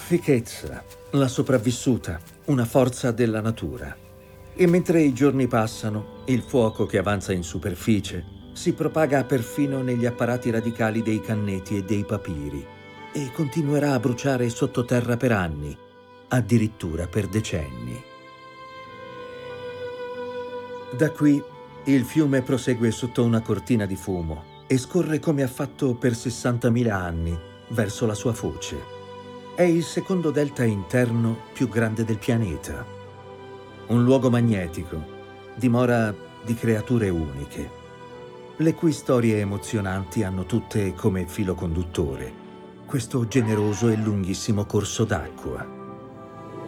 Fichezza, la sopravvissuta, una forza della natura. E mentre i giorni passano, il fuoco che avanza in superficie si propaga perfino negli apparati radicali dei canneti e dei papiri e continuerà a bruciare sottoterra per anni, addirittura per decenni. Da qui il fiume prosegue sotto una cortina di fumo e scorre come ha fatto per 60.000 anni verso la sua foce. È il secondo delta interno più grande del pianeta. Un luogo magnetico, dimora di creature uniche, le cui storie emozionanti hanno tutte come filo conduttore questo generoso e lunghissimo corso d'acqua.